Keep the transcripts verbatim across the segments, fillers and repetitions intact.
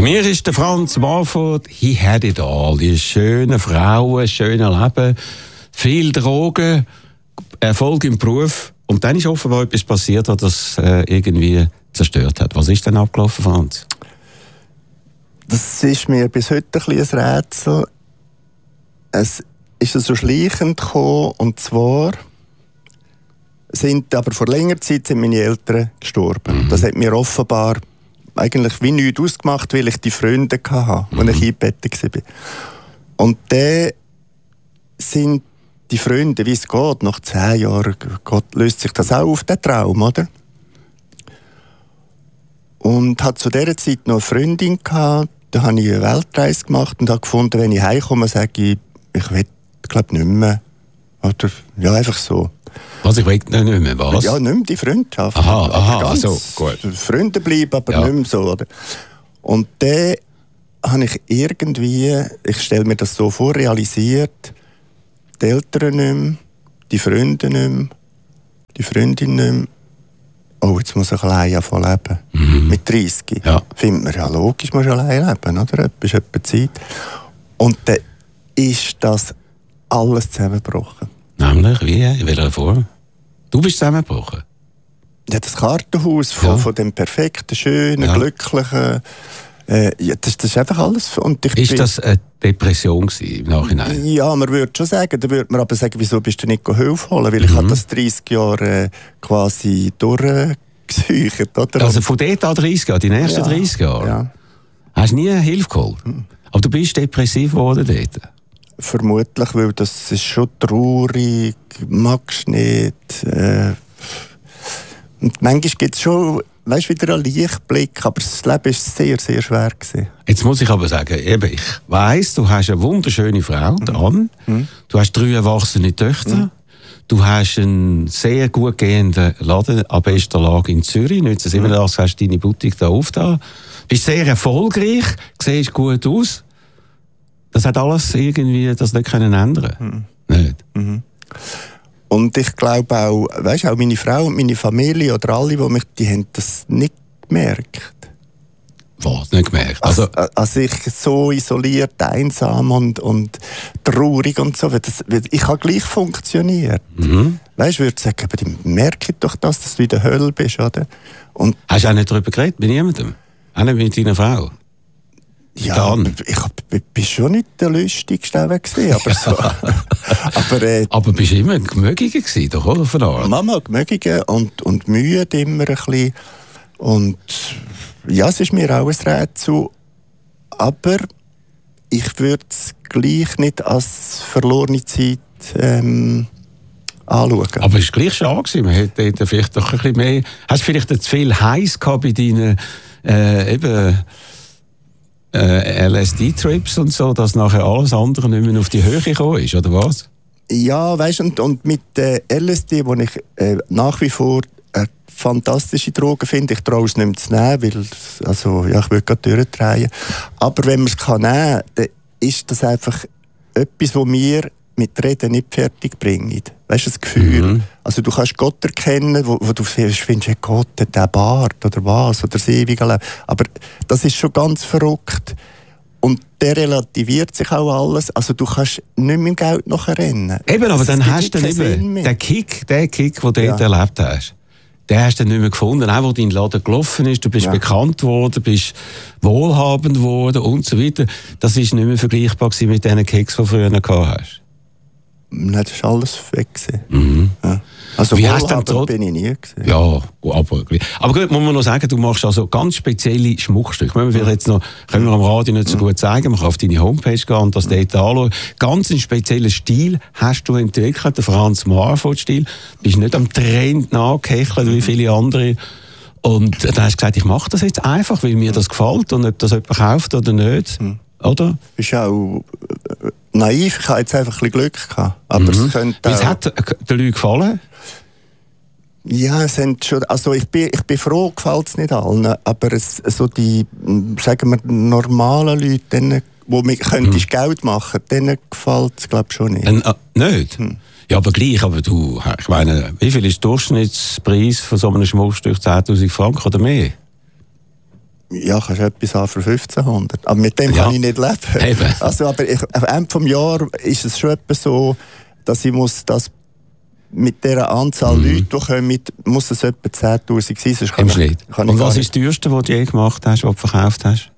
Bei mir ist der Franz Marford, he had it all. Die schönen Frauen, schöne Leben, viel Drogen, Erfolg im Beruf. Und dann ist offenbar etwas passiert, das das äh, irgendwie zerstört hat. Was ist denn abgelaufen, Franz? Das ist mir bis heute ein bisschen ein Rätsel. Es ist so schleichend gekommen, und zwar sind aber vor längerer Zeit sind meine Eltern gestorben. Mhm. Das hat mir offenbar eigentlich wie nichts ausgemacht, weil ich die Freunde hatte, mhm. als ich eingebettet war. Und dann sind die Freunde, wie es geht, nach zehn Jahren Gott, löst sich das auch auf, der Traum, oder? Und hatte zu dieser Zeit noch eine Freundin gehabt, da habe ich eine Weltreise gemacht und habe gefunden, wenn ich heimkomme, sage ich, ich will, glaube nicht mehr. Oder, ja, einfach so. Was, ich will nicht mehr, was? Ja, nicht mehr die Freundschaft. Aha, aber aha, ganz so, gut. Freunde bleiben, aber ja. nicht mehr so, oder? Und dann habe ich irgendwie, ich stelle mir das so vor, realisiert, die Eltern nicht mehr, die Freunde nicht mehr, die Freundin nicht mehr. Oh, jetzt muss ich allein anfangen leben. Mhm. Mit dreißig. Ja. Findet man ja logisch, man muss allein leben, oder? Das ist etwa Zeit. Und dann ist das alles zusammengebrochen. Nämlich, wie? In welcher Form? Du bist zusammengebrochen? Ja, das Kartenhaus von, ja. von dem perfekten, schönen, ja. glücklichen... Äh, ja, das, das ist einfach alles. Und ich ist bin, das eine Depression gewesen, im Nachhinein? Ja, man würde schon sagen. Da würde man aber sagen, wieso bist du nicht Hilfe holen? Weil mhm. ich habe das dreißig Jahre äh, quasi durchgesucht. Oder? Also von dort an dreißig Jahre, die nächsten ja. dreißig Jahre? Ja. Hast du nie Hilfe geholt? Mhm. Aber du bist depressiv geworden dort? Vermutlich, weil das ist schon traurig, magst nicht. Äh, und manchmal gibt es schon... Weißt du, wieder ein Lichtblick, aber das Leben war sehr, sehr schwer gewesen. Jetzt muss ich aber sagen, eben, ich weiss, du hast eine wunderschöne Frau, die Anne. Mhm. Du hast drei erwachsene Töchter. Mhm. Du hast einen sehr gut gehenden Laden an bester Lage in Zürich. neunzehnhundertsiebenundachtzig mhm. hast du deine Boutique da aufgetan. Du bist sehr erfolgreich, siehst gut aus. Das hat alles irgendwie das nicht können ändern. Mhm. Nicht? Mhm. Und ich glaube auch, weißt, auch meine Frau und meine Familie oder alle, die mich, die haben das nicht gemerkt. Was? Nicht gemerkt? Also, als, als ich so isoliert, einsam und, und traurig und so, das, ich habe gleich funktioniert. Mhm. Weißt du, ich würde sagen, aber die merken doch das, dass du in der Hölle bist, oder? Und hast du auch nicht darüber geredet, mit jemandem? Auch nicht mit deiner Frau? Ja, ich war schon nicht der Lustigste gewesen, aber so. aber, äh, aber bist du immer gemögiger gewesen, doch, oder? Von Art? Mama gemögiger und, und müde immer ein bisschen. Und ja, es ist mir auch ein Rätsel. Aber ich würde es gleich nicht als verlorene Zeit ähm, anschauen. Aber es war gleich schade gewesen. Man hätte vielleicht doch ein bisschen mehr... Hast du vielleicht zu viel heiß gehabt bei deinen äh, eben... Äh, L S D-Trips und so, dass nachher alles andere nicht mehr auf die Höhe gekommen ist, oder was? Ja, weißt du, und, und mit äh, L S D, wo ich äh, nach wie vor eine fantastische Droge finde, ich traue es nicht mehr zu nehmen, weil also, ja, ich würde gerade durchdrehen. Aber wenn man es kann nehmen, dann ist das einfach etwas, das mir mit Reden nicht fertig bringt. Weißt du, das Gefühl. Mhm. Also du kannst Gott erkennen, wo, wo du findest, hey, Gott hat den Bart oder was, oder das ewige Leben. Aber das ist schon ganz verrückt. Und der relativiert sich auch alles. Also du kannst nicht mit dem Geld nachher rennen. Eben, aber das dann hast du dann eben den Kick, den Kick, den du ja. dort erlebt hast. Den hast du nicht mehr gefunden, auch wo dein Laden gelaufen ist, du bist ja. bekannt worden, bist wohlhabend geworden und so weiter. Das war nicht mehr vergleichbar mit den Kicks, die du früher gehabt hast. Nein, das war alles weg. Mhm. Ja. Also wie hast du denn bin ich nie gewesen. Ja, aber, aber gut, muss man noch sagen, du machst also ganz spezielle Schmuckstücke. Wir wir jetzt noch, können wir am Radio nicht so gut zeigen, man kann auf deine Homepage gehen und das dort anschauen. Ganz einen speziellen Stil hast du entwickelt, den Franz Marford-Stil. Du bist nicht am Trend nachgehechelt wie viele andere. Und dann hast du gesagt, ich mache das jetzt einfach, weil mir das gefällt und ob das jemand kauft oder nicht. Mhm. Oder? Ist auch naiv, ich hatte jetzt einfach ein bisschen Glück gehabt. Aber mhm. es könnte auch... hat den Leuten gefallen? Ja, es sind schon, also ich bin, ich bin froh, gefällt es nicht allen, aber es, so die, sagen wir, normalen Leute, denen, die mich könntest mhm. Geld machen, denen gefällt es, glaube ich, schon nicht. Ein, äh, nicht? Hm. Ja, aber gleich, aber du, ich meine, wie viel ist der Durchschnittspreis von so einem Schmuckstück? zehntausend Franken oder mehr? Ja, kannst du etwas haben für fünfzehnhundert. Aber mit dem ja. kann ich nicht leben. Eben. Also, aber ich, am Ende des Jahres ist es schon etwas so, dass ich muss das mit dieser Anzahl mhm. Leute, die kommen, muss es etwa zehntausend sein. Sonst kann Im ich, Schnitt. kann Und ich was nicht. ist das teuerste, was du je gemacht hast, was du verkauft hast?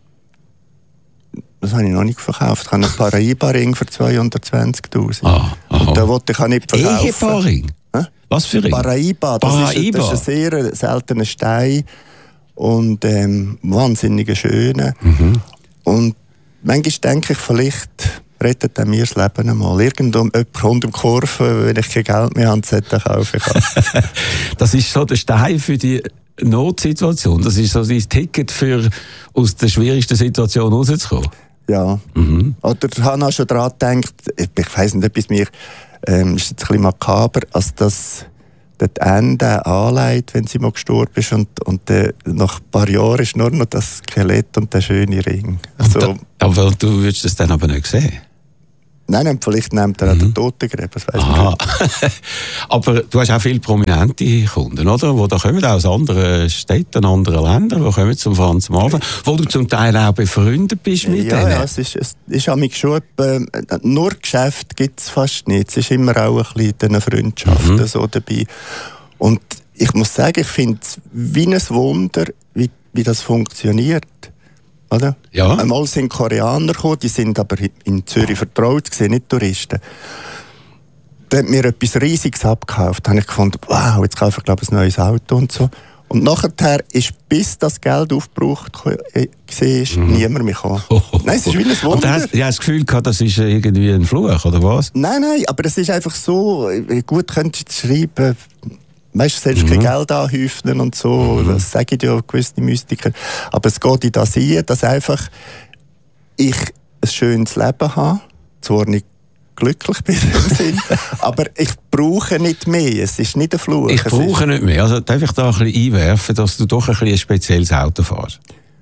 Das habe ich noch nicht verkauft. Ich habe einen Paraíba-Ring für zweihundertzwanzigtausend. Ah, und den wollte ich auch nicht verkaufen. Ehepaarring? Hä? Was für Ring? Paraíba, das, Paraíba. Ist, das ist ein sehr seltener Stein und ähm, wahnsinnig schöner. Mhm. Und manchmal denke ich, vielleicht rettet er mir das Leben einmal. Irgendjemand kommt um die Kurve, wenn ich kein Geld mehr habe, dann kaufe ich auch. Das ist so der Stein für die Notsituation. Das ist so dein Ticket für aus der schwierigsten Situation rauszukommen. Ja. Mhm. Oder ich habe auch schon daran gedacht, ich weiss nicht, etwas mir ähm, ist jetzt ein bisschen makaber, als das die Ende anlegt, wenn sie mal gestorben ist und, und äh, nach ein paar Jahren ist nur noch das Skelett und der schöne Ring. Also, da, aber du würdest das dann aber nicht sehen? Nein, nein, vielleicht nimmt er auch den Totengräber, das weiss man nicht. Aber du hast auch viele prominente Kunden, oder? Die da kommen aus anderen Städten, anderen Ländern, die kommen zum Franz Marvin, wo du zum Teil auch befreundet bist mit ja, denen. Ja, es ist, es ist an mich schon, äh, nur Geschäft gibt es fast nicht. Es ist immer auch ein bisschen eine Freundschaft mhm. so dabei. Und ich muss sagen, ich finde es wie ein Wunder, wie, wie das funktioniert. Oder? Ja. Einmal sind Koreaner gekommen, die sind aber in Zürich vertraut gewesen, nicht Touristen. Dann hat mir etwas Riesiges abgekauft. Da habe ich gefunden, wow, jetzt kaufe ich glaube ich ein neues Auto und so. Und nachher ist, bis das Geld aufgebraucht war, mhm. niemand mehr gekommen. Oh, oh, oh. Nein, es ist wie ein Wunder. Und du hast, du hast das Gefühl gehabt, das ist irgendwie ein Fluch, oder was? Nein, nein, aber es ist einfach so, gut könntest du schreiben, weißt du, sollst mhm. kein Geld anhäufen und so, mhm. das sagen ja gewisse Mystiker. Aber es geht in das ein, dass einfach ich ein schönes Leben habe, zwar nicht glücklich bin im Sinn, aber ich brauche nicht mehr, es ist nicht ein Fluch. Ich brauche nicht mehr, also darf ich da ein bisschen einwerfen, dass du doch ein, bisschen ein spezielles Auto fährst?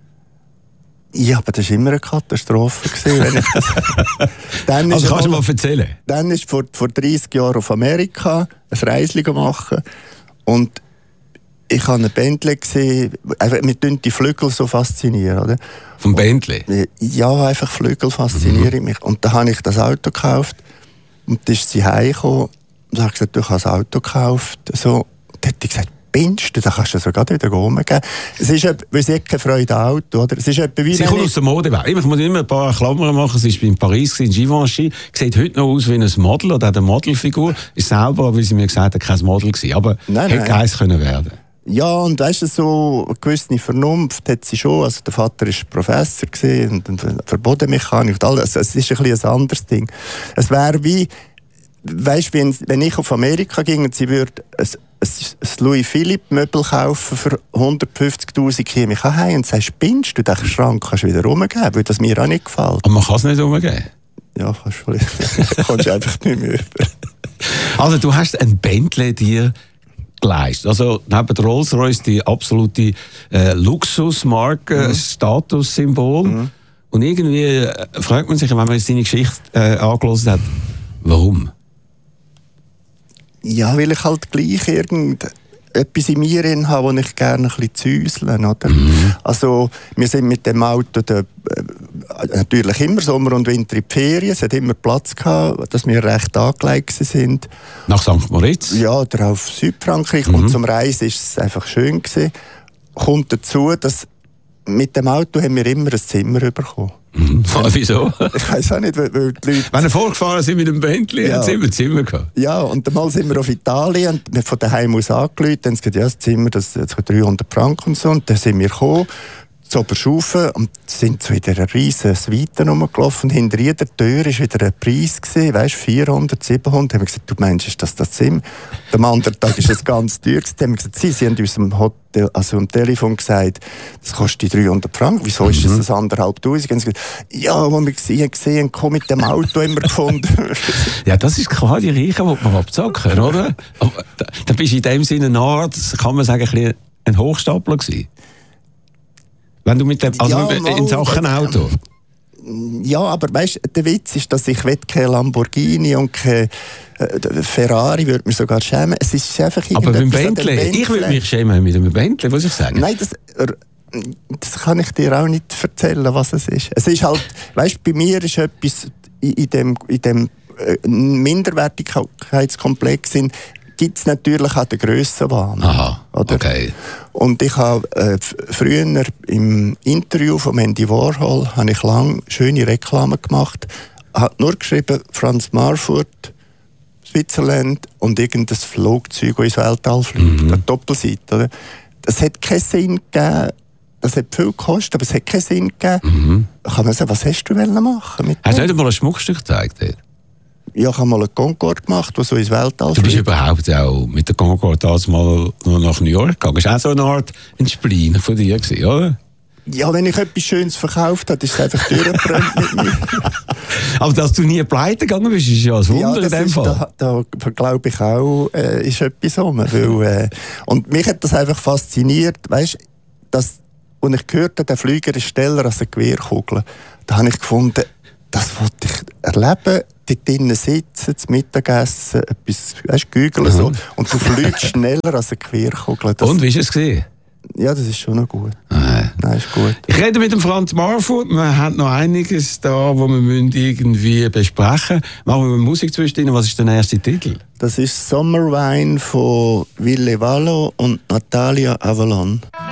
Ja, aber das war immer eine Katastrophe gewesen, wenn ich das... Dann also kannst du mal mal erzählen? Dann ist vor, vor dreissig Jahren auf Amerika ein Reisli machen und ich habe einen Bentley gesehen, einfach, mir tun die Flügel so faszinieren, oder? Vom Bentley? Ja, einfach Flügel faszinieren mhm. mich. Und dann habe ich das Auto gekauft und dann ist sie heimgekommen und hat gesagt, du hast ein Auto gekauft. So. Und dann hat sie gesagt, binst du, dann kannst du sogar wieder rumgehen. Es ist, weil sie hat keine Freude am Auto, oder? Es ist wie sie kommt aus der Mode weg. Ich muss immer ein paar Klammern machen. Sie war in Paris, in Givenchy. Sieht heute noch aus wie ein Model oder eine Modelfigur. Ist selber, wie sie mir gesagt hat, kein Model gewesen. Aber nein, hätte eins können werden. Ja, und weißt du, so eine gewisse Vernunft hat sie schon. Also der Vater war Professor und, und Verbodenmechanik und alles. Es ist ein bisschen ein anderes Ding. Es wäre wie, weißt du, wenn, wenn ich auf Amerika ging und sie würde ein, ein, ein Louis Philippe Möbel kaufen für hundertfünfzigtausend, käme ich heim und sagst, spinnst du, den Schrank kannst du wieder rumgeben, weil das mir auch nicht gefällt. Aber man kann es nicht rumgeben? Ja, kannst du vielleicht. Kommst du einfach nicht mehr über. Also du hast ein Bentley dir geleistet. Also neben der Rolls-Royce die absolute äh, Luxusmarke, mhm. Statussymbol. Mhm. Und irgendwie äh, fragt man sich, wenn man seine Geschichte äh, angehört hat, warum? Ja, weil ich halt gleich irgendetwas in mir drin habe, wo ich gerne ein bisschen zäusle, oder? Mhm. Also, wir sind mit dem Auto da, äh, natürlich immer Sommer und Winter in die Ferien. Es hat immer Platz gehabt, dass wir recht angelegt sind. Nach Sankt Moritz? Ja, oder auf Südfrankreich. Mhm. Und zum Reisen war es einfach schön gewesen. Kommt dazu, dass mit dem Auto haben wir immer ein Zimmer bekommen. Mhm. Wieso? Ich weiss auch nicht, weil, weil die Leute... Wenn wir vorgefahren sind mit dem Bentley, ja. haben sie immer ein Zimmer gehabt. Ja, und einmal sind wir auf Italien und wir von daheim aus angerufen, dann haben sie gesagt, ja, das Zimmer, das, das hat dreihundert Franken und so. Und dann sind wir gekommen, zu Oberschufen, und sind so in dieser riesen Suite rumgelaufen. Und hinter jeder Tür war wieder ein Preis gewesen, weißt, vierhundert, siebenhundert. Dann haben wir gesagt, du meinst, ist das das Zimmer? Am anderen Tag war es ganz teuer. Dann haben wir gesagt, sie, sie haben uns am Hotel, also am Telefon gesagt, das kostet dreihundert Franken. Wieso mhm. ist das das anderthalbtausend? Dann haben sie gesagt, ja, wo wir gesehen gesehen haben, mit dem Auto immer gefunden. Ja, das ist klar die Reichen, die man abzocken, oder? Aber da, da bist du in dem Sinne eine Art, kann man sagen, ein, bisschen ein Hochstapler gewesen. Wenn du mit dem, also ja, in Sachen Auto? Ja, aber weißt du, der Witz ist, dass ich kein Lamborghini und kein äh, Ferrari, würde mich sogar schämen. Es ist einfach aber mit dem Bentley? Bentley? Ich würde mich schämen mit dem Bentley, was ich sagen. Nein, das, Das kann ich dir auch nicht erzählen, was es ist. Es ist halt, weißt, bei mir ist etwas in, in dem, in dem äh, Minderwertigkeitskomplex sind, gibt es natürlich auch den Grössenwahn. Aha, oder? Okay. Und ich habe äh, früher im Interview von Andy Warhol habe ich lange schöne Reklamen gemacht. Habe nur geschrieben, Franz Marfurt, Switzerland und irgendein Flugzeug, das ins Weltall fliegt. Mhm. Eine Doppelseite. Oder? Das hat keinen Sinn gegeben. Das hat viel gekostet, aber es hat keinen Sinn gegeben. Mhm. Kann man sagen, was hast du machen mit Hast du nicht einmal ein Schmuckstück gezeigt? Ja, ich habe mal einen Concorde gemacht, der so ins Weltall fliegt. Du bist überhaupt auch mit der Concorde damals mal noch nach New York gegangen. Das war auch so eine Art ein Spleen von dir, gewesen, oder? Ja, wenn ich etwas Schönes verkauft habe, ist es einfach durchgebrannt mit mir. Aber dass du nie pleite gegangen bist, ist ja ein Wunder, ja, in dem ist, Fall. Da, da glaube ich auch, äh, ist etwas rum. Weil, äh, und mich hat das einfach fasziniert, weißt, dass, als ich gehört habe, der Flüger ist schneller als eine Gewehrkugel, da habe ich gefunden, das wollte ich erleben, dort drinnen sitzen, zum Mittagessen, etwas, weißt, gügeln mhm. so, und du fliegst schneller als eine Gewehrkugel. Das, und, wie war es gesehen? Ja, das ist schon noch gut. Nein. Nein, ist gut. Ich rede mit dem Franz Marfurt. Wir haben noch einiges da, wo wir irgendwie besprechen müssen. Machen wir Musik zwischendrin. Was ist der erste Titel? Das ist Sommerwein von Ville Vallo und Natalia Avalon.